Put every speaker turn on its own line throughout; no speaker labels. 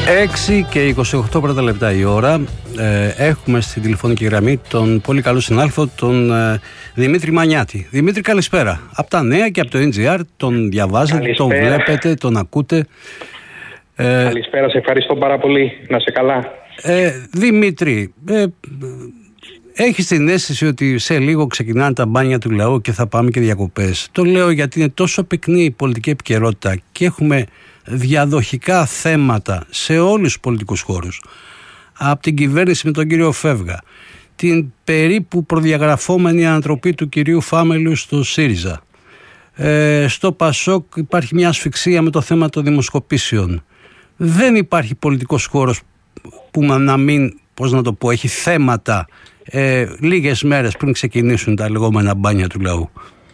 6 και 28 πρώτα λεπτά η ώρα. Έχουμε στην τηλεφωνική γραμμή τον πολύ καλό συνάδελφο, τον Δημήτρη Μανιάτη. Δημήτρη, καλησπέρα. Από τα νέα και από το NGR τον διαβάζετε,
καλησπέρα.
τον βλέπετε, τον ακούτε.
Καλησπέρα, σε ευχαριστώ πάρα πολύ. Να σε καλά.
Δημήτρη, έχεις την αίσθηση ότι σε λίγο ξεκινάνε τα μπάνια του λαού και θα πάμε και διακοπές? Το λέω γιατί είναι τόσο πυκνή η πολιτική επικαιρότητα και έχουμε διαδοχικά θέματα σε όλους τους πολιτικούς χώρους. Από την κυβέρνηση με τον κύριο Φεύγα, την περίπου προδιαγραφόμενη ανατροπή του κυρίου Φάμελου στο ΣΥΡΙΖΑ. Στο ΠΑΣΟΚ υπάρχει μια ασφυξία με το θέμα των δημοσκοπήσεων. Δεν υπάρχει πολιτικός χώρος που να μην, πώς να το πω, έχει θέματα λίγες μέρες πριν ξεκινήσουν τα λεγόμενα μπάνια του λαού.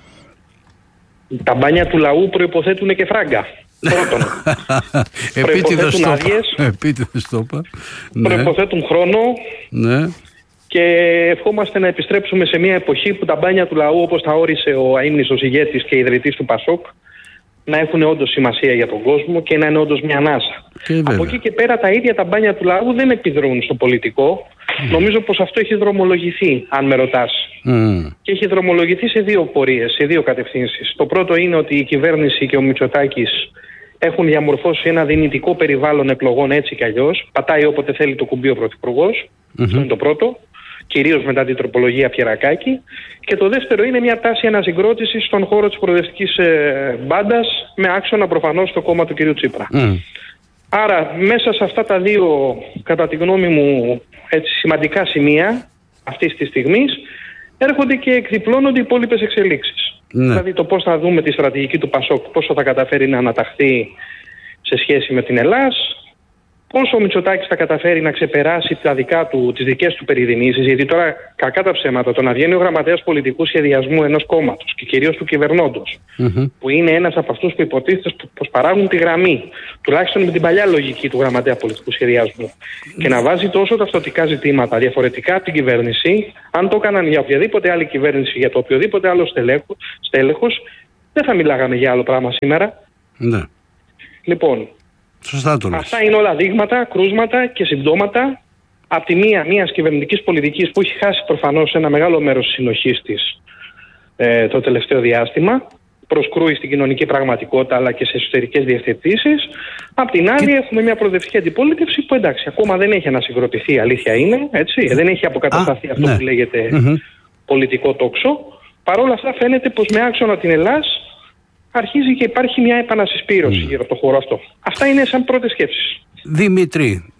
Τα μπάνια του λαού προϋποθέτουν και φράγκα. Πρώτον, προϋποθέτουν άδειες, προϋποθέτουν χρόνο,
ναι.
Και ευχόμαστε να επιστρέψουμε σε μια εποχή που τα μπάνια του λαού, όπως τα όρισε ο αείμνηστος ηγέτης και ιδρυτής του ΠΑΣΟΚ, να έχουν όντως σημασία για τον κόσμο και να είναι όντως μια ανάσα. Από εκεί και πέρα τα ίδια τα μπάνια του λαού δεν επιδρούν στο πολιτικό. Νομίζω πως αυτό έχει δρομολογηθεί, αν με ρωτάς. Και έχει δρομολογηθεί σε δύο πορείες, σε δύο κατευθύνσεις. Το πρώτο είναι ότι η κυβέρνηση και ο Μητσοτάκης έχουν διαμορφώσει ένα δυνητικό περιβάλλον εκλογών έτσι κι αλλιώς. Πατάει όποτε θέλει το κουμπί ο Πρωθυπουργός. Αυτό είναι το πρώτο. Κυρίως μετά την τροπολογία Πιερακάκη. Και το δεύτερο είναι μια τάση ανασυγκρότησης στον χώρο της προοδευτικής μπάντας, με άξονα προφανώς το κόμμα του κυρίου Τσίπρα. Άρα μέσα σε αυτά τα δύο, κατά τη γνώμη μου, έτσι, σημαντικά σημεία αυτής της στιγμής, έρχονται και εκδιπλώνονται οι υπόλοιπες εξελίξεις. Δηλαδή το πώς θα δούμε τη στρατηγική του ΠΑΣΟΚ, πόσο θα καταφέρει να αναταχθεί σε σχέση με την Ελλάς, πόσο ο Μητσοτάκης θα καταφέρει να ξεπεράσει τις δικές του περιδυνήσεις, γιατί τώρα, κακά τα ψέματα, το να βγαίνει ο γραμματέας πολιτικού σχεδιασμού ενός κόμματος και κυρίως του κυβερνώντος, που είναι ένας από αυτούς που υποτίθεται πως παράγουν τη γραμμή, τουλάχιστον με την παλιά λογική του γραμματέα πολιτικού σχεδιασμού, και να βάζει τόσο ταυτοτικά ζητήματα διαφορετικά από την κυβέρνηση, αν το έκαναν για οποιαδήποτε άλλη κυβέρνηση, για το οποιοδήποτε άλλο στέλεχος, δεν θα μιλάγαμε για άλλο πράγμα σήμερα.
Ναι.
Λοιπόν, αυτά είναι όλα δείγματα, κρούσματα και συμπτώματα από τη μία μιας κυβερνητικής πολιτικής που έχει χάσει προφανώς ένα μεγάλο μέρος της συνοχής της το τελευταίο διάστημα, προσκρούει στην κοινωνική πραγματικότητα αλλά και σε εσωτερικές διευθετήσεις. Απ' την άλλη έχουμε μια προοδευτική αντιπολίτευση που, εντάξει, ακόμα δεν έχει ανασυγκροτηθεί, αλήθεια είναι, έτσι, δεν έχει αποκατασταθεί αυτό που λέγεται πολιτικό τόξο. Παρ' όλα αυτά φαίνεται πως με άξονα την Ελλάς αρχίζει και υπάρχει μια επανασυσπήρωση γύρω από το χώρο αυτό. Αυτά είναι σαν πρώτες σκέψεις.
Δημήτρη,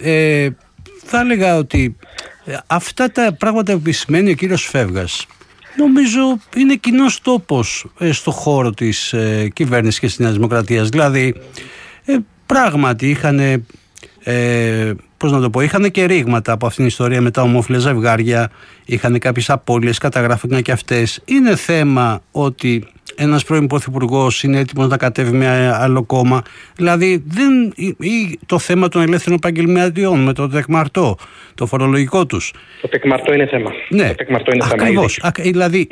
θα έλεγα ότι αυτά τα πράγματα που επισημαίνει ο κύριος Φεύγας, νομίζω είναι κοινός τόπος στο χώρο της κυβέρνησης και της Νέας Δημοκρατίας. Δηλαδή, πράγματι είχαν, είχαν και ρήγματα από αυτήν την ιστορία με τα ομόφυλα ζευγάρια, είχαν κάποιες απώλειες, καταγράφηκαν και αυτές. Είναι θέμα ότι ένας πρώην πρωθυπουργός είναι έτοιμος να κατέβει με άλλο κόμμα. Δηλαδή, το θέμα των ελεύθερων επαγγελματιών με το τεκμαρτό, το φορολογικό τους. Το
τεκμαρτό είναι θέμα.
Ναι,
το τεκμαρτό είναι
ακριβώς. Δηλαδή,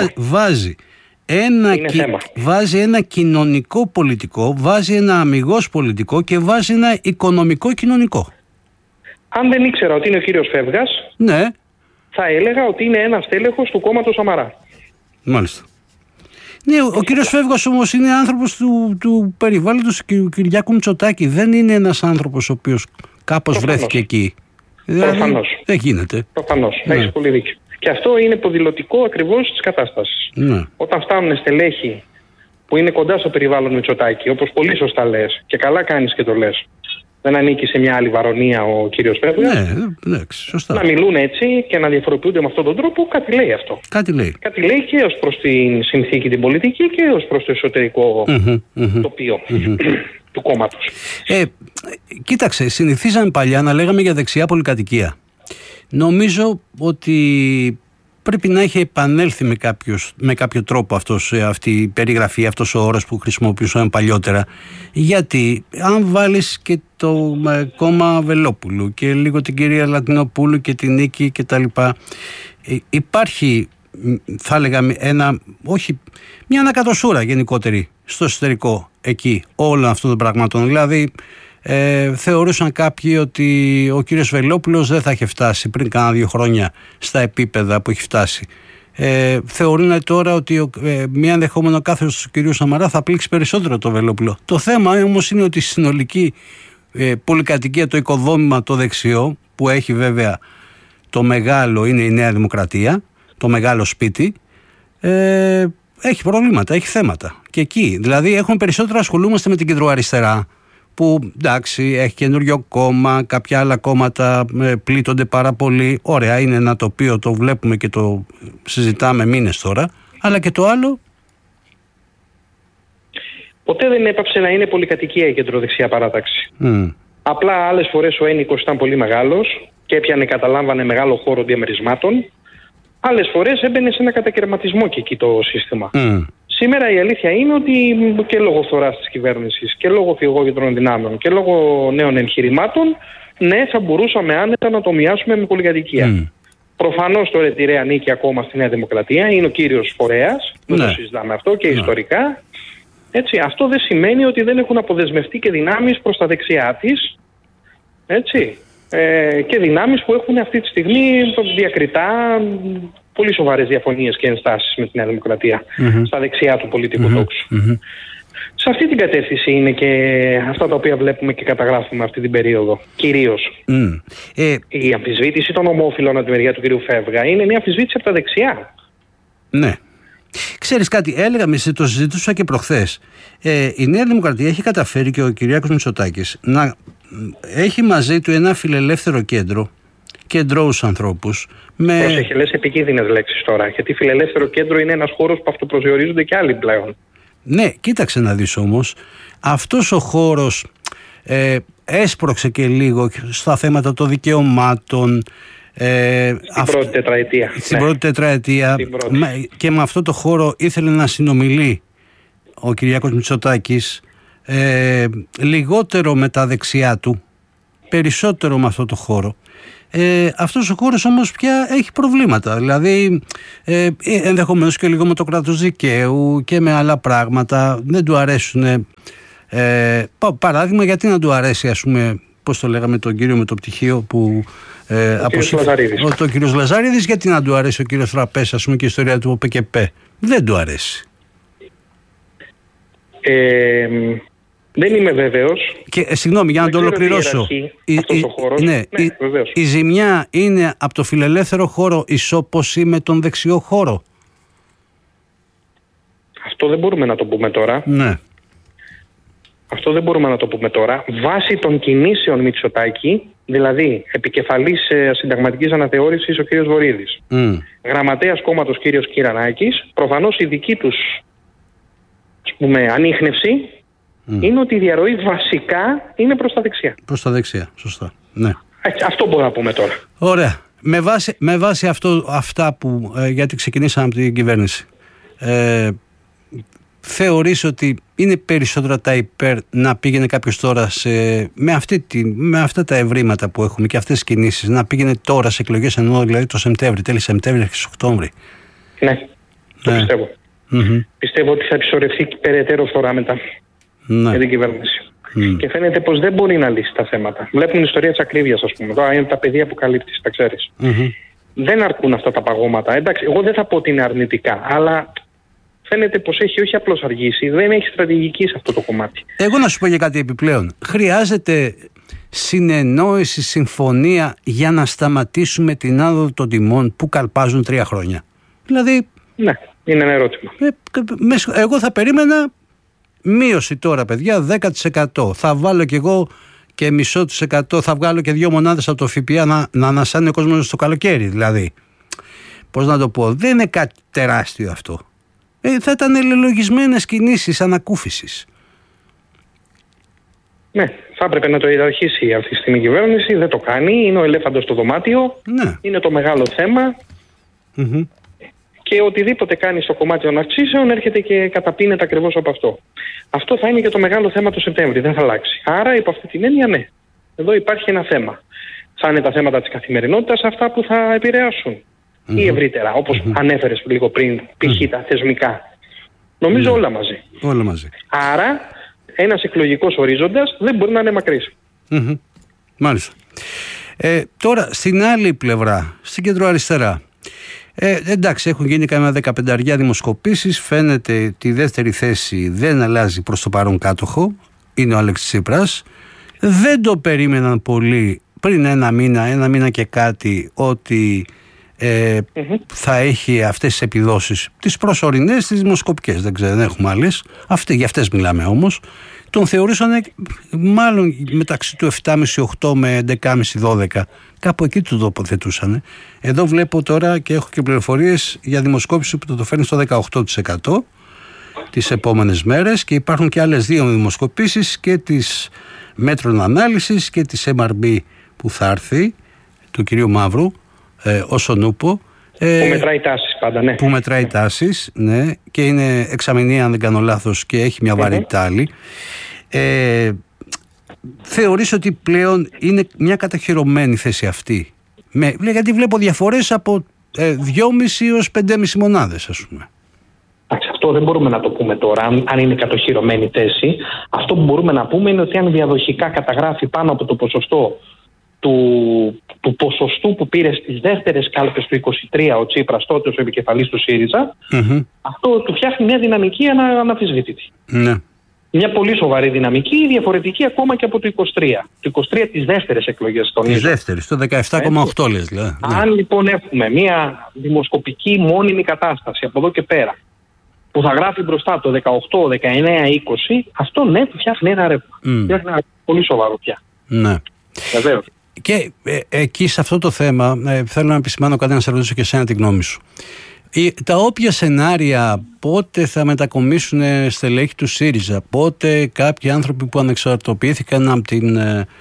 βάζει ένα κοινωνικό πολιτικό, βάζει ένα αμιγώς πολιτικό και βάζει ένα οικονομικό κοινωνικό.
Αν δεν ήξερα ότι είναι ο κύριος Φεύγας,
ναι,
θα έλεγα ότι είναι ένας τέλεχος του κόμματος Σαμαρά.
Μάλιστα. Ναι, ο κύριος Φεύγας όμως είναι άνθρωπος του περιβάλλοντος του Κυριάκου Μητσοτάκη. Δεν είναι ένας άνθρωπος ο οποίος κάπως βρέθηκε εκεί.
Προφανώς.
Δεν γίνεται.
Προφανώς. Έχεις πολύ δίκιο. Και αυτό είναι υποδηλωτικό ακριβώς της κατάστασης. Ναι. Όταν φτάνουν στελέχη που είναι κοντά στο περιβάλλον Μητσοτάκη, όπως πολύ σωστά λες, και καλά κάνεις και το λες, δεν ανήκει σε μια άλλη βαρονία ο κύριος Φεύγας.
Ναι, σωστά.
Να μιλούν έτσι και να διαφοροποιούνται με αυτόν τον τρόπο, κάτι λέει αυτό.
Κάτι λέει
και ως προς την συνθήκη την πολιτική και ως προς το εσωτερικό τοπίο του κόμματος.
Κοίταξε, συνηθίζαμε παλιά να λέγαμε για δεξιά πολυκατοικία. Νομίζω ότι πρέπει να έχει επανέλθει με κάποιο τρόπο αυτή η περιγραφή, αυτός ο όρος που χρησιμοποιούσαμε παλιότερα. Γιατί αν βάλεις και το κόμμα Βελόπουλου και λίγο την κυρία Λατινοπούλου και την Νίκη και τα λοιπά, υπάρχει, θα έλεγα, μια ανακατοσούρα γενικότερη στο εσωτερικό εκεί όλων αυτών των πραγμάτων. Δηλαδή Θεωρούσαν κάποιοι ότι ο κύριος Βελόπουλος δεν θα είχε φτάσει πριν κάνα 2 χρόνια στα επίπεδα που έχει φτάσει. Θεωρούν τώρα ότι μια ενδεχόμενο κάθετος του κυρίου Σαμαρά θα πλήξει περισσότερο το Βελόπουλο. Το θέμα όμως είναι ότι η συνολική πολυκατοικία, το οικοδόμημα το δεξιό, που έχει βέβαια το μεγάλο, είναι η Νέα Δημοκρατία, το μεγάλο σπίτι, έχει προβλήματα, έχει θέματα. Και εκεί, δηλαδή, έχουμε περισσότερο ασχολούμαστε με την κεντροαριστερά, που εντάξει, έχει καινούριο κόμμα, κάποια άλλα κόμματα πλήττονται πάρα πολύ. Ωραία, είναι ένα τοπίο, το βλέπουμε και το συζητάμε μήνες τώρα. Αλλά και το άλλο.
Ποτέ δεν έπαψε να είναι πολυκατοικία η κεντροδεξιά παράταξη. Απλά άλλες φορές ο ένικος ήταν πολύ μεγάλος και έπιανε, καταλάμβανε μεγάλο χώρο διαμερισμάτων. Άλλες φορές έμπαινε σε ένα κατακαιρματισμό και εκεί το σύστημα. Σήμερα η αλήθεια είναι ότι και λόγω φθοράς της κυβέρνησης και λόγω φυγόκεντρων δυνάμεων και λόγω νέων εγχειρημάτων, ναι, θα μπορούσαμε άνετα να το μοιάσουμε με πολυκατοικία. Προφανώς το ΡΕΤΙΡΕ ανήκει ακόμα στη Νέα Δημοκρατία, είναι ο κύριος φορέας, δεν το συζητάμε αυτό και ιστορικά. Έτσι, αυτό δεν σημαίνει ότι δεν έχουν αποδεσμευτεί και δυνάμεις προς τα δεξιά της, έτσι, και δυνάμεις που έχουν αυτή τη στιγμή διακριτά πολύ σοβαρές διαφωνίες και ενστάσεις με τη Νέα Δημοκρατία στα δεξιά του πολιτικού τόξου. Σε αυτή την κατεύθυνση είναι και αυτά τα οποία βλέπουμε και καταγράφουμε αυτή την περίοδο. Κυρίως η αμφισβήτηση των ομόφυλων από τη μεριά του κ. Φεύγα είναι μια αμφισβήτηση από τα δεξιά.
Ναι. Ξέρεις κάτι, το συζητούσα και προχθές. Η Νέα Δημοκρατία έχει καταφέρει, και ο Κυριάκος Μητσοτάκης, να έχει μαζί του ένα φιλελεύθερο κέντρο, κεντρώους ανθρώπους.
Πρόσεχε, λες επικίνδυνες λέξεις τώρα, γιατί φιλελεύθερο κέντρο είναι ένας χώρος που αυτοπροσδιορίζονται και άλλοι πλέον.
Ναι, κοίταξε να δεις όμως, αυτός ο χώρος έσπρωξε και λίγο στα θέματα των δικαιωμάτων.
Στην πρώτη τετραετία.
Στην πρώτη τετραετία. Και με αυτό το χώρο ήθελε να συνομιλεί ο Κυριάκος Μητσοτάκης, λιγότερο με τα δεξιά του, περισσότερο με αυτό το χώρο. Αυτός ο χώρος όμως πια έχει προβλήματα, δηλαδή ενδεχομένως και λίγο με το κράτος δικαίου και με άλλα πράγματα, δεν του αρέσουν. Παράδειγμα, γιατί να του αρέσει, ας πούμε, πώς το λέγαμε, τον κύριο με το πτυχίο που
ο
κύριος Λαζάριδης, γιατί να του αρέσει ο κύριος Τραπές, ας πούμε, και η ιστορία του ΟΠΕΚΕΠΕ? Δεν του αρέσει.
Δεν είμαι βέβαιος.
Και συγγνώμη, για να το ολοκληρώσω. Η ζημιά είναι από το φιλελεύθερο χώρο ισόπωση με τον δεξιό χώρο.
Αυτό δεν μπορούμε να το πούμε τώρα.
Ναι.
Αυτό δεν μπορούμε να το πούμε τώρα. Βάσει των κινήσεων Μητσοτάκη, δηλαδή επικεφαλής συνταγματικής αναθεώρησης ο κ. Βορίδης, γραμματέας κόμματος κ. Κυρανάκης, προφανώς η δική τους, ας πούμε, ανίχνευση είναι ότι η διαρροή βασικά είναι προς τα δεξιά.
Προς τα δεξιά, σωστά. Ναι.
Αυτό μπορώ να πούμε τώρα.
Ωραία. Με βάση αυτά που, γιατί ξεκινήσαμε από την κυβέρνηση, θεωρείς ότι είναι περισσότερα τα υπέρ να πήγαινε κάποιος τώρα με αυτά τα ευρήματα που έχουμε και αυτές τις κινήσεις, να πήγαινε τώρα σε εκλογές, ενώ δηλαδή το Σεπτέμβρη, τέλη Σεπτέμβρη, αρχές Οκτώβρη?
Ναι, το πιστεύω. Πιστεύω ότι θα εξορευτεί περαιτέρω φθορά μετά για την κυβέρνηση. Και φαίνεται πως δεν μπορεί να λύσει τα θέματα. Βλέπουμε την ιστορία της ακρίβειας, ας πούμε. Τώρα είναι τα πεδία που καλύπτεις, τα ξέρεις. Δεν αρκούν αυτά τα παγώματα. Εντάξει, εγώ δεν θα πω ότι είναι αρνητικά, αλλά φαίνεται πως έχει όχι απλώς αργήσει, δεν έχει στρατηγική σε αυτό το κομμάτι.
Εγώ να σου πω για κάτι επιπλέον. Χρειάζεται συνεννόηση, συμφωνία για να σταματήσουμε την άνοδο των τιμών που καλπάζουν 3 χρόνια. Δηλαδή.
Ναι, είναι ένα ερώτημα.
Εγώ θα περίμενα μείωση τώρα, παιδιά, 10%. Θα βάλω κι εγώ και μισό της εκατό, θα βγάλω και 2 μονάδες από το ΦΠΑ να ανασάνει ο κόσμος στο καλοκαίρι. Δηλαδή, πώς να το πω, δεν είναι κάτι τεράστιο αυτό. Θα ήταν ελελογισμένες κινήσεις ανακούφισης.
Ναι, θα έπρεπε να το ιεραρχήσει αυτή τη στιγμή η κυβέρνηση, δεν το κάνει, είναι ο ελέφαντος στο δωμάτιο, είναι το μεγάλο θέμα. Και οτιδήποτε κάνει στο κομμάτι των αυξήσεων έρχεται και καταπίνεται ακριβώς από αυτό. Αυτό θα είναι και το μεγάλο θέμα το Σεπτέμβρη, δεν θα αλλάξει. Άρα, υπό αυτή την έννοια, ναι, εδώ υπάρχει ένα θέμα. Θα είναι τα θέματα της καθημερινότητας αυτά που θα επηρεάσουν. Ή ευρύτερα, όπως ανέφερες λίγο πριν, π.χ. τα θεσμικά. Νομίζω όλα μαζί.
Όλα μαζί.
Άρα, ένας εκλογικός ορίζοντας δεν μπορεί να είναι μακρύς.
Μάλιστα. Τώρα στην άλλη πλευρά, στην κεντροαριστερά, εντάξει, έχουν γίνει κανένα 15 δημοσκοπήσεις. Φαίνεται τη δεύτερη θέση δεν αλλάζει προς το παρόν κάτοχο. Είναι ο Αλέξης Τσίπρας. Δεν το περίμεναν πολύ πριν ένα μήνα και κάτι, ότι θα έχει αυτές τις επιδόσεις, τις προσωρινές, τις δημοσκοπικές, δεν ξέρω, δεν έχουμε άλλες, για αυτές μιλάμε όμως. Τον θεωρούσαν μάλλον μεταξύ του 7,5-8 με 11,5-12, κάπου εκεί του τοποθετούσαν. Εδώ βλέπω τώρα και έχω και πληροφορίες για δημοσκόπηση που το φέρνει στο 18% τις επόμενες μέρες, και υπάρχουν και άλλες 2 δημοσκοπήσεις, και της μέτρων ανάλυσης και της MRB που θα έρθει, του κυρίου Μαύρου, όσον ούπο.
Που μετράει τάσεις πάντα, ναι.
Που μετράει τάσεις, ναι, και είναι εξαμηνία αν δεν κάνω λάθος και έχει μια βαρύτητα άλλη. Θεωρείς ότι πλέον είναι μια καταχυρωμένη θέση αυτή? Γιατί βλέπω διαφορές από 2,5 έως 5,5 μονάδες, ας πούμε.
Αυτό δεν μπορούμε να το πούμε τώρα, αν είναι κατοχυρωμένη θέση. Αυτό που μπορούμε να πούμε είναι ότι αν διαδοχικά καταγράφει πάνω από το ποσοστό του ποσοστού που πήρε στις δεύτερες κάλπες του 23 ο Τσίπρας, τότε ως επικεφαλής του ΣΥΡΙΖΑ, αυτό του φτιάχνει μια δυναμική αναμφισβήτητη. Ναι. Μια πολύ σοβαρή δυναμική, διαφορετική ακόμα και από το 23. Το 23 τις δεύτερες εκλογές των
Τις δεύτερες, το 17,8 λες. Δηλαδή.
Αν λοιπόν έχουμε μια δημοσκοπική μόνιμη κατάσταση από εδώ και πέρα, που θα γράφει μπροστά το 18, 19, 20, αυτό ναι, του φτιάχνει ένα ρεύμα. Φτιάχνει ένα πολύ σοβαρό πια.
Ναι.
Βεβαίως.
Και εκεί σε αυτό το θέμα θέλω να επισημάνω κάτι, να σε ρωτήσω και εσένα την γνώμη σου. Τα όποια σενάρια, πότε θα μετακομίσουν στελέχη του ΣΥΡΙΖΑ, πότε κάποιοι άνθρωποι που ανεξαρτοποιήθηκαν από την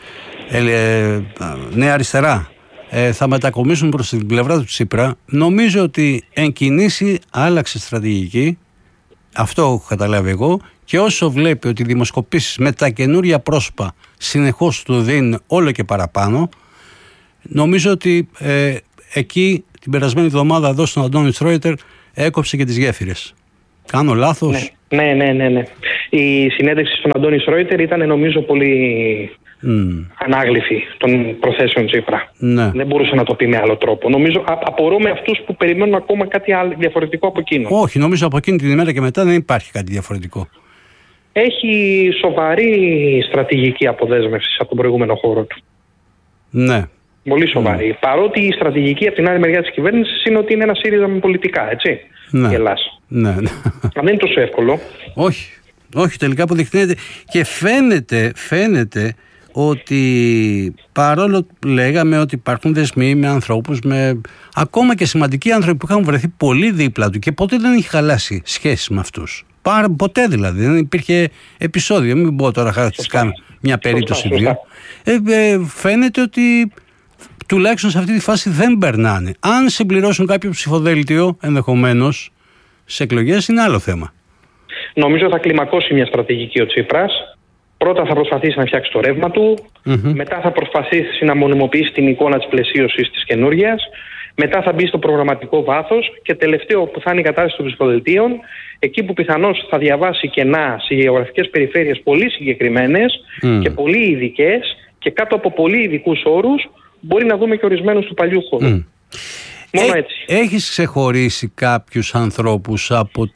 Νέα Αριστερά θα μετακομίσουν προς την πλευρά του Τσίπρα, νομίζω ότι εν κινήσει άλλαξε στρατηγική. Αυτό έχω καταλάβει εγώ, και όσο βλέπει ότι οι δημοσκοπήσεις με τα καινούρια πρόσωπα συνεχώς του δίνουν όλο και παραπάνω, νομίζω ότι εκεί την περασμένη εβδομάδα εδώ στον Αντώνη Στρόιτερ έκοψε και τις γέφυρες. Κάνω λάθος?
Ναι. Η συνέντευξη στον Αντώνη Στρόιτερ ήταν νομίζω πολύ ανάγλυφη των προθέσεων Τσίπρα. Ναι. Δεν μπορούσε να το πει με άλλο τρόπο. Νομίζω απορώ με αυτούς που περιμένουν ακόμα κάτι άλλο διαφορετικό από εκείνο.
Όχι, νομίζω από εκείνη την ημέρα και μετά δεν υπάρχει κάτι διαφορετικό.
Έχει σοβαρή στρατηγική αποδέσμευση από τον προηγούμενο χώρο του.
Ναι.
Πολύ σοβαρή. Παρότι η στρατηγική από την άλλη μεριά της κυβέρνησης είναι ότι είναι ένα ΣΥΡΙΖΑ με πολιτικά, έτσι.
Ναι.
Γελάς.
Ναι.
Αν δεν είναι τόσο εύκολο.
Όχι, τελικά αποδεικνύεται και φαίνεται ότι παρόλο που λέγαμε ότι υπάρχουν δεσμοί με ανθρώπους, με ακόμα και σημαντικοί άνθρωποι που είχαν βρεθεί πολύ δίπλα του και ποτέ δεν έχει χαλάσει σχέσεις με αυτούς. Ποτέ δηλαδή, δεν υπήρχε επεισόδιο. Μην πω τώρα χαρακτηριστικά μια περίπτωση δύο. Φαίνεται ότι τουλάχιστον σε αυτή τη φάση δεν περνάνε. Αν συμπληρώσουν κάποιο ψηφοδέλτιο ενδεχομένως σε εκλογές είναι άλλο θέμα.
Νομίζω θα κλιμακώσει μια στρατηγική ο Τσίπρας. Πρώτα θα προσπαθήσει να φτιάξει το ρεύμα του, μετά θα προσπαθήσει να μονιμοποιήσει την εικόνα της πλαισίωσης της καινούργιας, μετά θα μπει στο προγραμματικό βάθος και τελευταίο που θα είναι η κατάσταση των ψηφοδελτίων, εκεί που πιθανώς θα διαβάσει κενά σε γεωγραφικές περιφέρειες πολύ συγκεκριμένες και πολύ ειδικές και κάτω από πολύ ειδικούς όρους μπορεί να δούμε και ορισμένους του παλιού χώρου. Μόνο έτσι.
Έχεις ξεχωρίσει κάποιους ανθρώπους από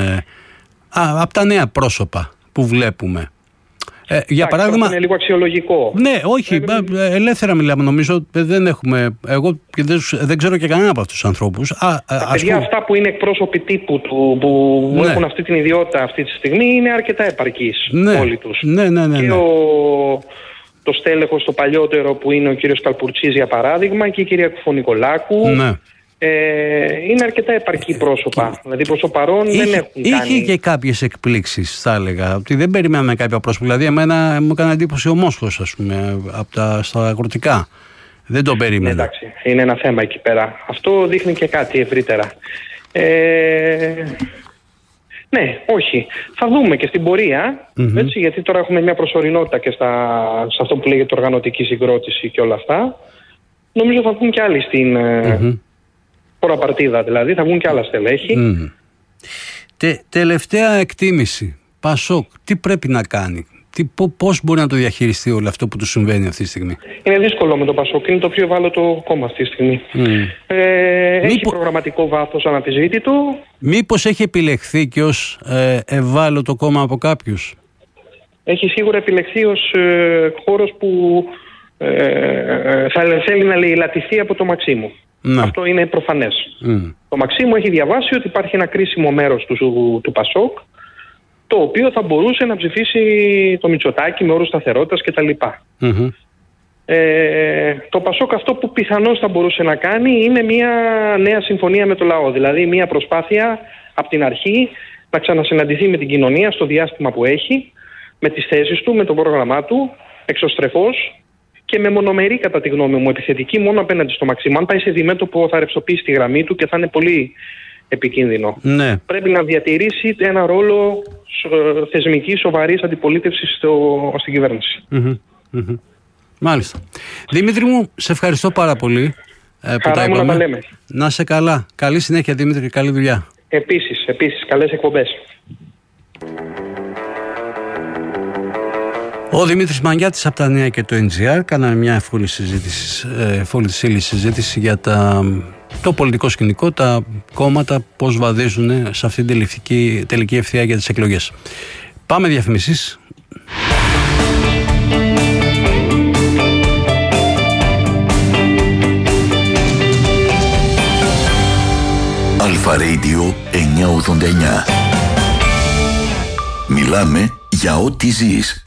τα νέα πρόσωπα που βλέπουμε? Για παράδειγμα.
Είναι λίγο αξιολογικό.
Ναι, όχι, ελεύθερα μιλάμε. Νομίζω δεν έχουμε. Εγώ δεν ξέρω και κανένα από αυτούς τους ανθρώπους.
Τα παιδιά αυτά που είναι εκπρόσωποι τύπου του, που έχουν αυτή την ιδιότητα αυτή τη στιγμή, είναι αρκετά επαρκείς όλοι τους.
Ναι.
Και το στέλεχος το παλιότερο που είναι ο κύριος Καλπουρτσής για παράδειγμα και η κυρία Κουφονικολάκου. Ναι. Είναι αρκετά επαρκή πρόσωπα. Δηλαδή προς το παρόν δεν έχουν κάνει.
Είχε και κάποιες εκπλήξεις, θα έλεγα. Ότι δεν περιμέναμε κάποια πρόσωπα. Δηλαδή, εμένα μου έκανε εντύπωση ο Μόσχος, ας πούμε, στα αγροτικά. Δεν τον περίμενα.
Εντάξει, είναι ένα θέμα εκεί πέρα. Αυτό δείχνει και κάτι ευρύτερα. Ναι, όχι. Θα δούμε και στην πορεία, έτσι, γιατί τώρα έχουμε μια προσωρινότητα και σε αυτό που λέγεται οργανωτική συγκρότηση και όλα αυτά. Νομίζω θα βγουν και άλλοι στην παρτίδα, δηλαδή θα βγουν και άλλα στελέχη.
Τελευταία εκτίμηση. Πασόκ, τι πρέπει να κάνει? Πώς μπορεί να το διαχειριστεί όλο αυτό που του συμβαίνει αυτή τη στιγμή?
Είναι δύσκολο με το Πασόκ, είναι το πιο ευάλωτο κόμμα αυτή τη στιγμή. Έχει προγραμματικό βάθος αναμφισβήτητο. Μήπως
έχει επιλεχθεί και ως ευάλωτο κόμμα από κάποιους?
Έχει σίγουρα επιλεχθεί ως χώρος που θα θέλει να λαιλατηθεί από το Μαξίμου. Ναι. Αυτό είναι προφανές. Το Μαξίμου έχει διαβάσει ότι υπάρχει ένα κρίσιμο μέρος του Πασόκ, το οποίο θα μπορούσε να ψηφίσει το Μητσοτάκη με όρους σταθερότητας κτλ. Το Πασόκ αυτό που πιθανώς θα μπορούσε να κάνει είναι μια νέα συμφωνία με το λαό. Δηλαδή μια προσπάθεια από την αρχή να ξανασυναντηθεί με την κοινωνία στο διάστημα που έχει, με τις θέσεις του, με το πρόγραμμά του, εξωστρεφώς και με μονομερή, κατά τη γνώμη μου, επιθετική μόνο απέναντι στο Μαξίμου. Αν πάει σε διμέτωπο θα ρευστοποιήσει τη γραμμή του και θα είναι πολύ επικίνδυνο. Ναι. Πρέπει να διατηρήσει ένα ρόλο θεσμικής σοβαρής αντιπολίτευσης στην κυβέρνηση.
Μάλιστα. Δημήτρη μου, σε ευχαριστώ πάρα πολύ.
Χαρά μου να τα λέμε.
Να σε καλά. Καλή συνέχεια, Δημήτρη, και καλή δουλειά.
Επίσης, καλές εκπομπές.
Ο Δημήτρης Μανιάτης από τα Νέα και το NGR. Κάναμε μια εύκολη συζήτηση για το πολιτικό σκηνικό, τα κόμματα, πώς βαδίζουν σε αυτήν την τελική ευθεία για τις εκλογές. Πάμε διαφημίσεις.
Αλφα Radio 989. Μιλάμε για ό,τι ζεις.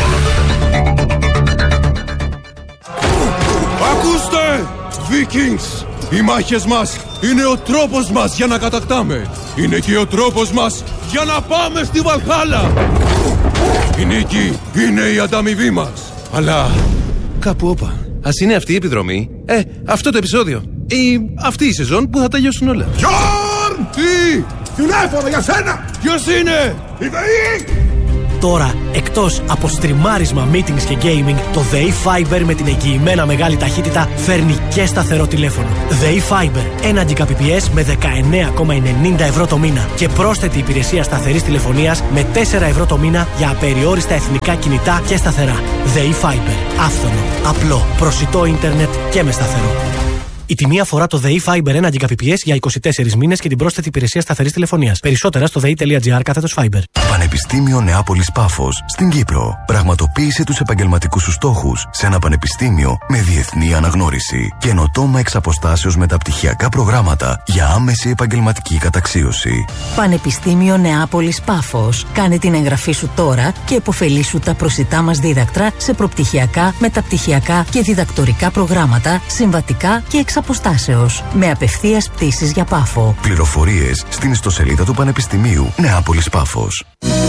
Ακούστε! Vikings! Οι μάχες μας είναι ο τρόπος μας για να κατακτάμε. Είναι και ο τρόπος μας για να πάμε στη Βαλχάλα. Η νίκη είναι η ανταμοιβή μας. Αλλά κάπου όπα. Ας είναι αυτή η επιδρομή, αυτό το επεισόδιο ή αυτή η σεζόν που θα τελειώσουν όλα. Γιόρν! Τι! Τηλέφωνο για σένα! Ποιος είναι? Η ΔΕΗ!
Τώρα, εκτός από στριμάρισμα, meetings και gaming, το ΔΕΗ Fiber με την εγγυημένα μεγάλη ταχύτητα φέρνει και σταθερό τηλέφωνο. ΔΕΗ Fiber, 1 Gbps με 19,90 ευρώ το μήνα και πρόσθετη υπηρεσία σταθερής τηλεφωνίας με 4 ευρώ το μήνα για απεριόριστα εθνικά κινητά και σταθερά. ΔΕΗ Fiber, άφθονο, απλό, προσιτό ίντερνετ και με σταθερό. Η τιμή αφορά το ΔΕΗ Fiber 1 Gbps για 24 μήνες και την πρόσθετη υπηρεσία σταθερής τηλεφωνίας. Περισσότερα στο dei.gr/Fiber.
Πανεπιστήμιο Νεάπολης Πάφος στην Κύπρο. Πραγματοποίησε τους επαγγελματικούς σου στόχους σε ένα πανεπιστήμιο με διεθνή αναγνώριση. Καινοτόμα εξ αποστάσεως μεταπτυχιακά προγράμματα για άμεση επαγγελματική καταξίωση.
Πανεπιστήμιο Νεάπολης Πάφος. Κάνε την εγγραφή σου τώρα και επωφελήσου τα προσιτά μας δίδακτρα σε προπτυχιακά, μεταπτυχιακά και διδακτορικά προγράμματα, συμβατικά και εξ αποστάσεως, με απευθείας πτήσεις για Πάφο.
Πληροφορίες στην ιστοσελίδα του Πανεπιστημίου Νεάπολης Πάφος.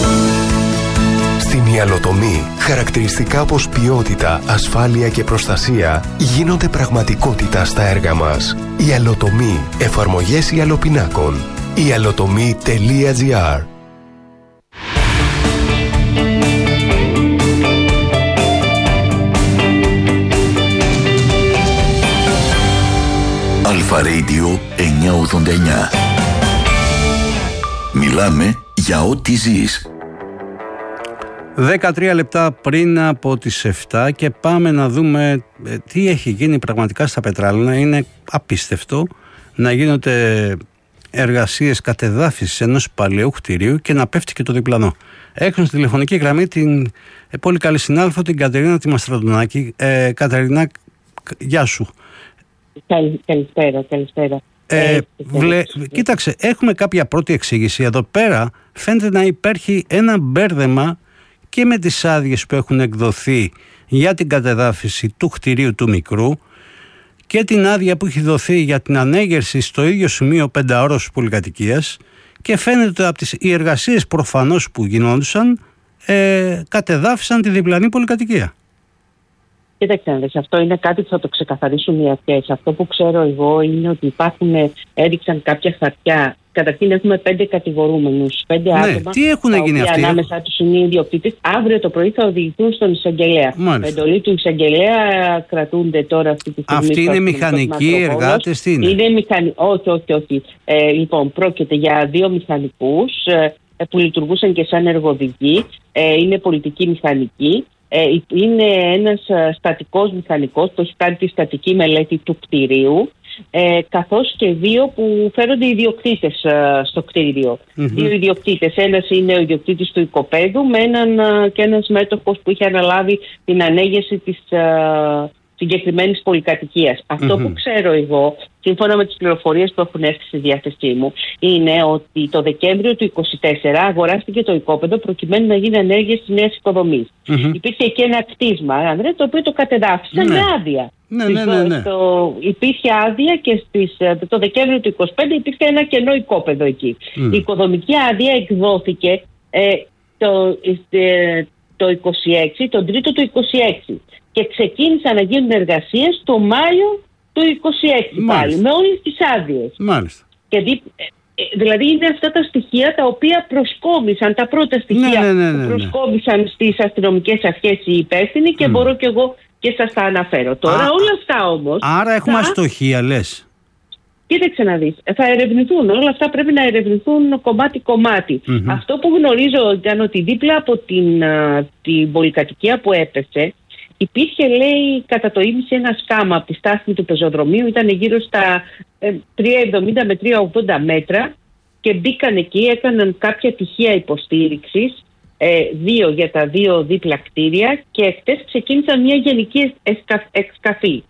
Στην Ιαλοτομή, χαρακτηριστικά όπως ποιότητα, ασφάλεια και προστασία γίνονται πραγματικότητα στα έργα μας. Ιαλοτομή, εφαρμογές ιαλοπινάκων. ialotomy.gr.
Αλφα Radio 989. Μιλάμε για ό,τι ζεις.
13 λεπτά πριν από τις 7 και πάμε να δούμε τι έχει γίνει πραγματικά στα Πετράλαινα. Είναι απίστευτο να γίνονται εργασίες κατεδάφισης ενός παλαιού κτηρίου και να πέφτει και το διπλανό. Έχουν στη τηλεφωνική γραμμή την πολύ καλή συνάδελφο, την Κατερίνα τη Μαστραδονάκη. Κατερίνα, γεια σου.
Καλησπέρα.
Κοίταξε, έχουμε κάποια πρώτη εξήγηση. Εδώ πέρα φαίνεται να υπάρχει ένα μπέρδεμα και με τις άδειες που έχουν εκδοθεί για την κατεδάφιση του κτηρίου του μικρού και την άδεια που έχει δοθεί για την ανέγερση στο ίδιο σημείο 5 ώρες πολυκατοικίας, και φαίνεται από οι εργασίες προφανώς που γινόντουσαν κατεδάφισαν τη διπλανή πολυκατοικία.
Κοίταξε, αυτό είναι κάτι που θα το ξεκαθαρίσουν οι αρχές. Αυτό που ξέρω εγώ είναι ότι έδειξαν κάποια χαρτιά. Καταρχήν έχουμε 5 κατηγορούμενους, 5 άτομα.
Τι έχουν γίνει αυτοί?
Ανάμεσα τους είναι οι ιδιοκτήτες. Αύριο το πρωί θα οδηγηθούν στον εισαγγελέα. Με εντολή του εισαγγελέα κρατούνται τώρα αυτή τη στιγμή.
Αυτοί είναι μηχανικοί εργάτες, τι είναι?
Όχι. Λοιπόν, πρόκειται για 2 μηχανικούς που λειτουργούσαν και σαν εργοδικοί, είναι πολιτικοί μηχανικοί. Είναι ένας στατικός μηχανικός που έχει κάνει τη στατική μελέτη του κτηρίου, καθώς και 2 που φέρονται ιδιοκτήτες στο κτίριο. 2 ιδιοκτήτες. Ένας είναι ο ιδιοκτήτης του οικοπαίδου και ένας μέτοχος που είχε αναλάβει την ανέγερση της συγκεκριμένης πολυκατοικίας. Αυτό που ξέρω εγώ, σύμφωνα με τις πληροφορίες που έχουν έρθει στη διάθεσή μου, είναι ότι το Δεκέμβριο του 2024 αγοράστηκε το οικόπεδο προκειμένου να γίνει ανέργεια της νέας οικοδομής. Υπήρχε και ένα κτίσμα, Ανδρέα, το οποίο το κατεδάφισαν με άδεια. Υπήρχε άδεια και το Δεκέμβριο του 2025 υπήρχε ένα κενό οικόπεδο εκεί. Η οικοδομική άδεια εκδόθηκε το 26, τον Τρίτο του 26. Και ξεκίνησαν να γίνουν εργασίες το Μάιο του 26 πάλι, με όλες τις άδειες.
Μάλιστα.
Δηλαδή είναι αυτά τα στοιχεία τα οποία προσκόμισαν, τα πρώτα στοιχεία που προσκόμισαν στις αστυνομικές αρχές οι υπεύθυνοι και μπορώ και εγώ και σας τα αναφέρω. Τώρα όλα αυτά όμως...
Άρα έχουμε αστοχία, λες.
Κοίταξε να δεις, θα ερευνηθούν, όλα αυτά πρέπει να ερευνηθούν κομμάτι-κομμάτι. Αυτό που γνωρίζω ήταν ότι δίπλα από την πολυκατοικία που έπεσε, υπήρχε, λέει, κατά το ίμιση ένα σκάμα από τη στάθμη του πεζοδρομίου, ήταν γύρω στα 3,70 με 3,80 μέτρα και μπήκαν εκεί, έκαναν κάποια τυχεία υποστήριξης, 2 για τα 2 δίπλα κτίρια και χτες ξεκίνησαν μια γενική εξκαφή.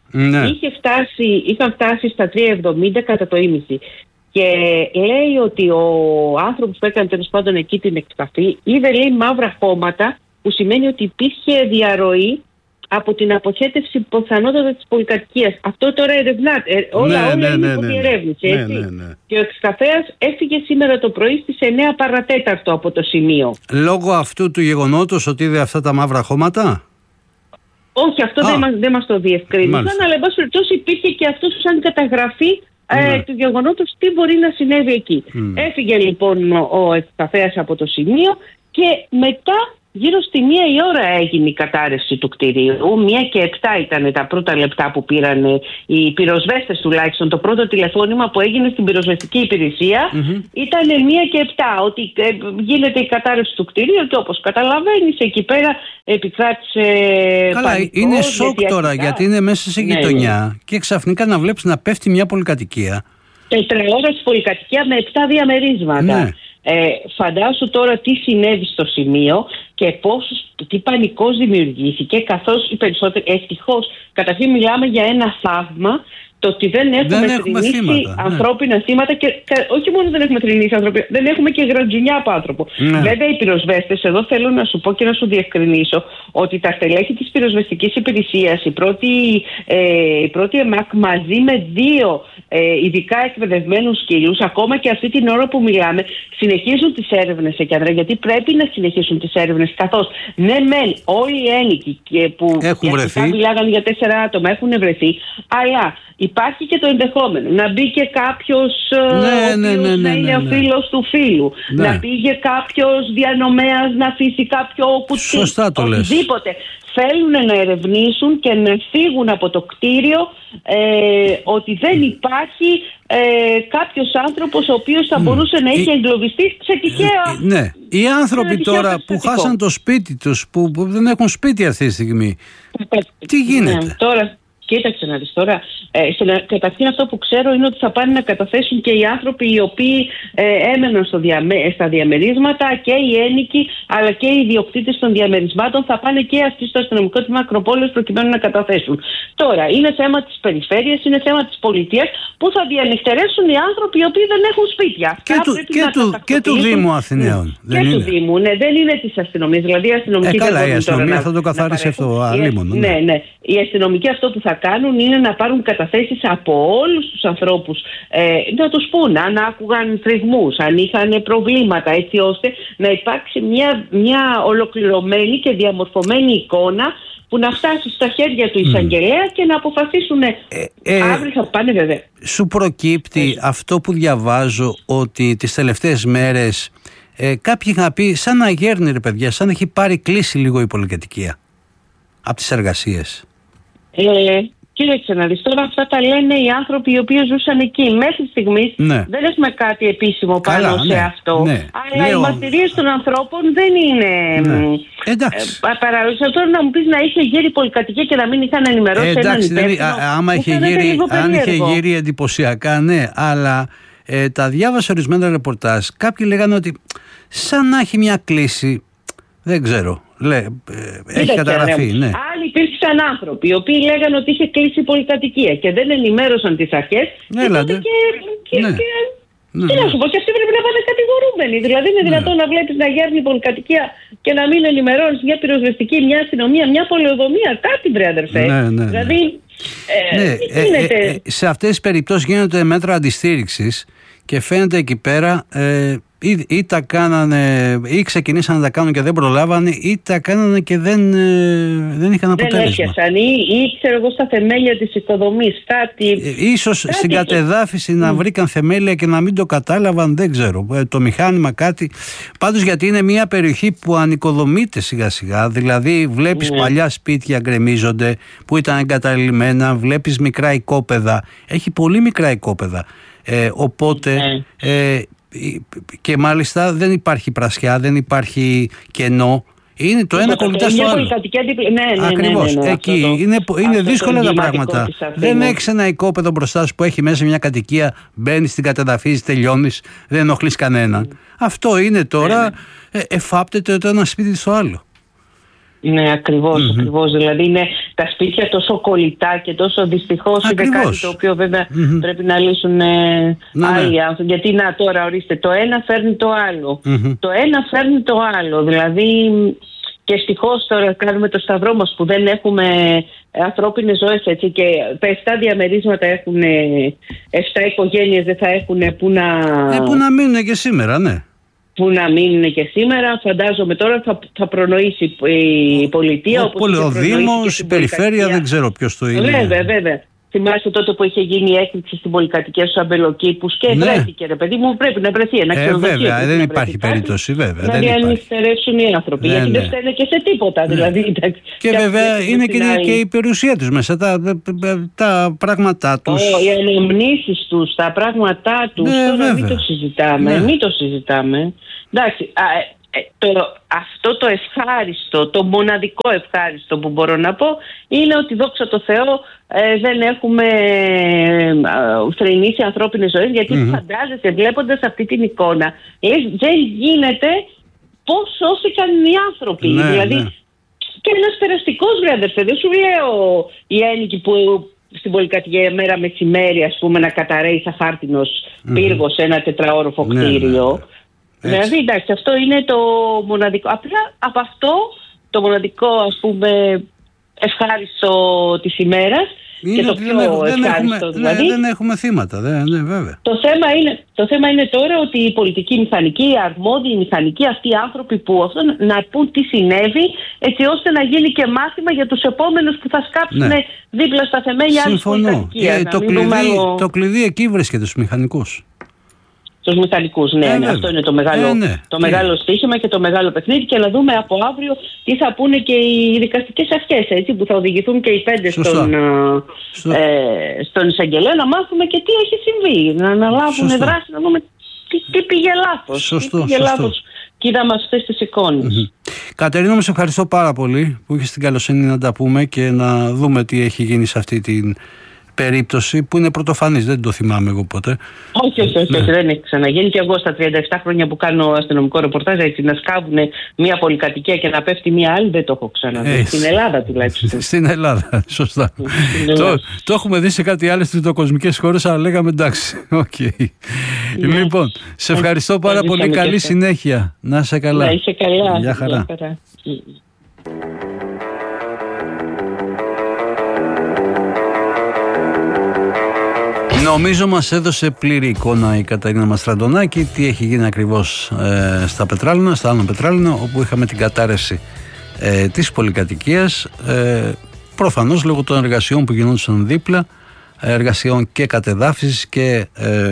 Είχαν φτάσει στα 3,70 κατά το ίμιση. Και λέει ότι ο άνθρωπος που έκανε τέλος πάντων εκεί την εξκαφή είδε, λέει, μαύρα χώματα, που σημαίνει ότι υπήρχε διαρροή από την αποχέτευση πιθανότατα της πολυκατοικίας. Αυτό τώρα ερευνάται. Όλα είναι υποδιερεύνηση. Και ο εξκαφέας έφυγε σήμερα το πρωί στις 9 παρατέταρτο από το σημείο.
Λόγω αυτού του γεγονότος ότι είδε αυτά τα μαύρα χώματα?
Όχι, αυτό δεν μας το διευκρίνησαν, αλλά εν πάση περιπτώσει υπήρχε και αυτό σαν καταγραφή του γεγονότος τι μπορεί να συνέβη εκεί. Έφυγε λοιπόν ο εξκαφέας από το σημείο και μετά γύρω στη 1 η ώρα έγινε η κατάρρευση του κτηρίου. 1:07 ήταν τα πρώτα λεπτά που πήραν οι πυροσβέστες, τουλάχιστον. Το πρώτο τηλεφώνημα που έγινε στην πυροσβεστική υπηρεσία ήταν 1:07, ότι γίνεται η κατάρρευση του κτηρίου και όπως καταλαβαίνεις εκεί πέρα επικράτησε
πανικός. Είναι σοκ τώρα γιατί είναι μέσα σε γειτονιά και ξαφνικά να βλέπεις να πέφτει μια πολυκατοικία.
Τετραόραση πολυκατοικία με 7 διαμερίσματα. Φαντάσου τώρα τι συνέβη στο σημείο και τι πανικός δημιουργήθηκε, καθώς οι περισσότεροι, ευτυχώς, καταρχήν μιλάμε για ένα θαύμα, το ότι δεν έχουμε θρηνήσει ανθρώπινα θύματα και όχι μόνο δεν έχουμε θρηνήσει ανθρώπινα, δεν έχουμε και γραντζουνιά από άνθρωπο. Βέβαια οι πυροσβέστες, εδώ θέλω να σου πω και να σου διευκρινίσω ότι τα στελέχη της πυροσβεστικής υπηρεσίας, η πρώτη ΕΜΑΚ μαζί με 2 ειδικά εκπαιδευμένους σκύλους, ακόμα και αυτή την ώρα που μιλάμε, συνεχίζουν τις έρευνες εκεί, γιατί πρέπει να συνεχίσουν τις έρευνες, καθώς ναι μεν όλοι οι ένοικοι που μιλάγαν για 4 άτομα έχουν βρεθεί, αλλά υπάρχει και το ενδεχόμενο να μπει και κάποιος να είναι ο φίλος του φίλου, να πήγε κάποιος διανομέας να αφήσει κάποιο κουτί.
Σωστά το λες.
Οτιδήποτε. Θέλουν να ερευνήσουν και να φύγουν από το κτίριο ότι δεν υπάρχει κάποιος άνθρωπος ο οποίος θα μπορούσε να έχει εγκλωβιστεί σε τυχαία.
Ναι. Οι άνθρωποι τώρα που χάσαν το σπίτι τους, που δεν έχουν σπίτι αυτή τη στιγμή, τι γίνεται?
Τώρα κοίταξε να δεις τώρα. Καταρχήν αυτό που ξέρω είναι ότι θα πάνε να καταθέσουν και οι άνθρωποι οι οποίοι έμεναν στα διαμερίσματα και οι ένοικοι αλλά και οι ιδιοκτήτες των διαμερισμάτων θα πάνε και αυτοί στο αστυνομικό τμήμα Ακροπόλεως προκειμένου να καταθέσουν. Τώρα είναι θέμα της περιφέρειας, είναι θέμα της πολιτείας που θα διανυχτερεύσουν οι άνθρωποι οι οποίοι δεν έχουν σπίτια.
Και του Δήμου Αθηναίων.
Και του Δήμου, ναι, δεν είναι της αστυνομίας. Δηλαδή η αστυνομική
η αστυνομία θα το καθαρίσει αυτό.
Ναι. Οι αστυνομικοί αυτό που θα κάνουν είναι να πάρουν καταθέσεις από όλους τους ανθρώπους, να τους πούν αν άκουγαν θρυγμούς, αν είχαν προβλήματα, έτσι ώστε να υπάρξει μια ολοκληρωμένη και διαμορφωμένη εικόνα που να φτάσει στα χέρια του εισαγγελέα και να αποφασίσουν αύριο θα πάνε βέβαια.
Σου προκύπτει αυτό που διαβάζω ότι τις τελευταίες μέρες κάποιοι είχαν πει σαν να γέρνει ρε παιδιά, σαν να έχει πάρει κλίση λίγο η πολυκατοικία από τις εργασίες.
Κοίταξε να δεις, τώρα αυτά τα λένε οι άνθρωποι οι οποίοι ζούσαν εκεί. Μέχρι στιγμής δεν έχουμε κάτι επίσημο πάνω σε αυτό. Ναι. Αλλά οι μαρτυρίες των ανθρώπων δεν είναι παράδοξο. Τώρα να μου πεις να είχε γύρει πολυκατοικία και να μην είχαν ενημερώσει έναν υπεύθυνο.
Άμα είχε γύρει εντυπωσιακά, ναι, αλλά τα διάβασα ορισμένα ρεπορτάζ. Κάποιοι λέγανε ότι σαν να έχει μια κλίση, δεν ξέρω. Έχει καταγραφεί, ναι. Άλλοι
υπήρξαν άνθρωποι οι οποίοι λέγανε ότι είχε κλείσει η πολυκατοικία και δεν ενημέρωσαν τις αρχές. Τι να σου πω, και αυτοί πρέπει να πάνε κατηγορούμενοι. Δηλαδή, είναι δυνατόν να βλέπεις να γέρνει η πολυκατοικία και να μην ενημερώνεις μια πυροσβεστική, μια αστυνομία, μια πολεοδομία, κάτι βρε αδερφέ. Δηλαδή,
σε αυτές τις περιπτώσεις γίνονται μέτρα αντιστήριξης και φαίνεται εκεί πέρα. Ή τα κάνανε, ή ξεκινήσαν να τα κάνουν και δεν προλάβανε, ή τα κάνανε και δεν είχαν αποτέλεσμα.
Δεν έπιασαν, ή ξέρω εγώ στα θεμέλια της οικοδομής,
ίσως στην κατεδάφιση να βρήκαν θεμέλια και να μην το κατάλαβαν, δεν ξέρω. Το μηχάνημα κάτι. Πάντως γιατί είναι μια περιοχή που ανοικοδομείται σιγά σιγά, δηλαδή βλέπεις παλιά σπίτια γκρεμίζονται που ήταν εγκαταλειμμένα, βλέπεις μικρά οικόπεδα, έχει πολύ μικρά οικόπεδα. Οπότε. Και μάλιστα δεν υπάρχει πρασιά, δεν υπάρχει κενό. Είναι το ένα κολλητά στο άλλο. Ακριβώς. Εκεί είναι δύσκολα τα πράγματα. Δεν έχεις ένα οικόπεδο μπροστά σου που έχει μέσα μια κατοικία, μπαίνεις, την κατεδαφίζεις, τελειώνεις, δεν ενοχλείς κανέναν. Αυτό είναι τώρα, εφάπτεται το ένα σπίτι στο άλλο.
Ναι, ακριβώς. Δηλαδή είναι τα σπίτια τόσο κολλητά και τόσο δυστυχώς είναι κάτι το οποίο βέβαια πρέπει να λύσουν άλλοι άνθρωποι. Γιατί να τώρα ορίστε, το ένα φέρνει το άλλο. Το ένα φέρνει το άλλο. Δηλαδή και ευτυχώς τώρα κάνουμε το σταυρό μας που δεν έχουμε ανθρώπινες ζωές, έτσι, και τα 7 διαμερίσματα έχουν 7 οικογένειες, δεν θα έχουν που
να μείνουν και σήμερα, ναι.
Που να μείνουν και σήμερα, φαντάζομαι τώρα θα προνοήσει η πολιτεία.
Ο Δήμος, η περιφέρεια, δεν ξέρω ποιος το είναι.
Βέβαια. Θυμάστε τότε που είχε γίνει η έκρηξη στην πολυκατοικία στους αμπελοκήπους και βρέθηκε, ρε παιδί μου, πρέπει να βρεθεί ένα ξενοδοχείο.
Βέβαια, δεν υπάρχει περίπτωση, βέβαια.
Να διανυστερεύσουν οι άνθρωποι, γιατί δεν φταίνε και σε τίποτα. Δηλαδή,
και βέβαια είναι και η περιουσία τους μέσα, τα πράγματά τους.
Οι αναμνήσεις τους, τα πράγματά τους, τώρα μην το συζητάμε. Εντάξει, αυτό το ευχάριστο, το μοναδικό ευχάριστο που μπορώ να πω είναι ότι δόξα τω Θεώ δεν έχουμε θρηνήσει ανθρώπινες ζωές, γιατί φαντάζεσαι βλέποντας αυτή την εικόνα, δεν γίνεται πώς σώθηκαν οι άνθρωποι. Δηλαδή και ένας περαστικός βράδερφε, δεν σου λέω οι ένοικοι που στην πολυκατοικία μέρα μεσημέρι ας πούμε να καταραίει σαν χάρτινος πύργος σε ένα 4όροφο κτίριο. Δηλαδή, εντάξει, αυτό είναι το μοναδικό. Απλά από αυτό το μοναδικό, ας πούμε, ευχάριστο της ημέρας
είναι και το πιο ευχάριστο, δηλαδή. Δεν έχουμε θύματα, βέβαια.
Το θέμα είναι τώρα ότι οι πολιτικοί μηχανικοί, οι αρμόδιοι μηχανικοί, αυτοί οι άνθρωποι που να πούν τι συνέβη, έτσι ώστε να γίνει και μάθημα για τους επόμενους που θα σκάψουν δίπλα στα θεμέλια άλλης πολυκατοικίας.
Το κλειδί εκεί βρίσκεται στους μηχανικούς.
Τους μηχανικούς, αυτό είναι το μεγάλο στοίχημα και το μεγάλο παιχνίδι, και να δούμε από αύριο τι θα πούνε και οι δικαστικές αρχές, έτσι, που θα οδηγηθούν και οι 5 στον εισαγγελέα, να μάθουμε και τι έχει συμβεί, να αναλάβουν δράση, να δούμε τι πήγε λάθος. Και είδαμε αυτές τις εικόνες.
Κατερίνα, σε ευχαριστώ πάρα πολύ που είχες την καλοσύνη να τα πούμε και να δούμε τι έχει γίνει σε αυτή την περίπτωση που είναι πρωτοφανής, δεν το θυμάμαι εγώ ποτέ.
Όχι, δεν έχει ξαναγίνει. Και εγώ στα 37 χρόνια που κάνω αστυνομικό ρεπορτάζ, έτσι, να σκάβουν μια πολυκατοικία και να πέφτει μια άλλη, δεν το έχω ξαναδεί. Στην Ελλάδα τουλάχιστον.
Στην Ελλάδα, σωστά. Το έχουμε δει σε κάτι άλλες τριτοκοσμικές χώρες, αλλά λέγαμε εντάξει. Λοιπόν, σε ευχαριστώ πάρα πολύ. Καλή συνέχεια. Να είσαι καλά.
Να είσαι καλά.
Γεια χαρά. Νομίζω μας έδωσε πλήρη εικόνα η Καταρίνα Μαστραντονάκη τι έχει γίνει ακριβώς στα Πετράλινα, στα Άνω Πετράλινα, όπου είχαμε την κατάρρευση της πολυκατοικίας, προφανώς λόγω των εργασιών που γινόντουσαν δίπλα, εργασιών και κατεδάφισης και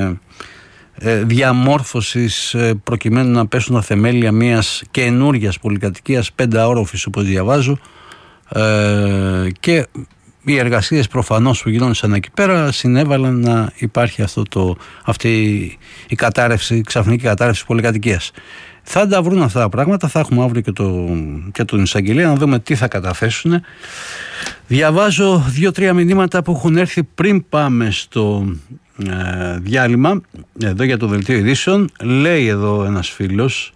διαμόρφωσης προκειμένου να πέσουν τα θεμέλια μιας καινούριας πολυκατοικίας 5όροφης όπως διαβάζω, και οι εργασίες προφανώς που γινόντουσαν εκεί πέρα συνέβαλαν να υπάρχει αυτή η κατάρρευση, ξαφνική κατάρρευση πολυκατοικίας. Θα τα βρουν αυτά τα πράγματα, θα έχουμε αύριο και τον εισαγγελέα να δούμε τι θα καταθέσουν. Διαβάζω 2-3 μηνύματα που έχουν έρθει πριν πάμε στο διάλειμμα, εδώ για το δελτίο ειδήσεων. Λέει εδώ ένας φίλος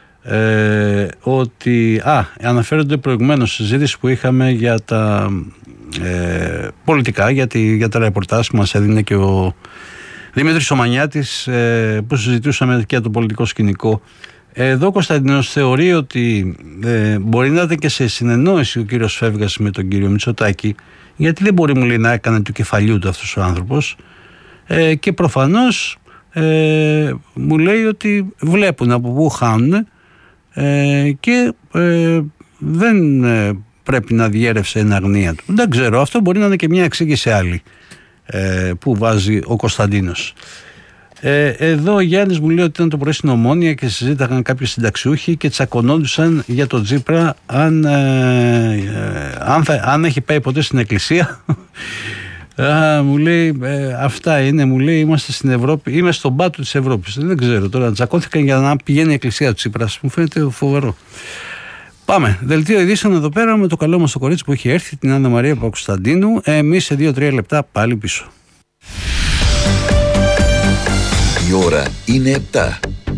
ότι αναφέρονται προηγουμένως συζήτηση που είχαμε για τα πολιτικά, για τα ρεπορτάζ που μας έδινε και ο Δημήτρης Ομανιάτης, που συζητούσαμε και το πολιτικό σκηνικό. Εδώ ο Κωνσταντίνος θεωρεί ότι μπορεί να ήταν και σε συνεννόηση ο κύριος Φεύγας με τον κύριο Μητσοτάκη, γιατί δεν μπορεί, μου λέει, να έκανε του κεφαλιού του αυτός ο άνθρωπος, και προφανώς μου λέει ότι βλέπουν από πού χάνουν και δεν πρέπει να διέρευσε εν αγνία του. Δεν ξέρω, αυτό μπορεί να είναι και μια εξήγηση άλλη που βάζει ο Κωνσταντίνος. Εδώ ο Γιάννης μου λέει ότι ήταν το πρωί στην Ομόνια και συζήταγαν κάποιοι συνταξιούχοι και τσακωνόντουσαν για τον Τσίπρα αν έχει πάει ποτέ στην εκκλησία. Μου λέει αυτά είναι, μου λέει, είμαστε στην Ευρώπη, είμαι στον πάτο της Ευρώπης. Δεν ξέρω τώρα, τσακώθηκαν για να πηγαίνει η εκκλησία του Τσίπρας. Μου φαίνεται φοβερό. Πάμε, δελτίο ειδήσεων εδώ πέρα με το καλό μας το κορίτσι που έχει έρθει, την Άννα Μαρία Παπακοσταντίνου. Εμείς σε 2-3 λεπτά πάλι πίσω.
Η ώρα είναι 7.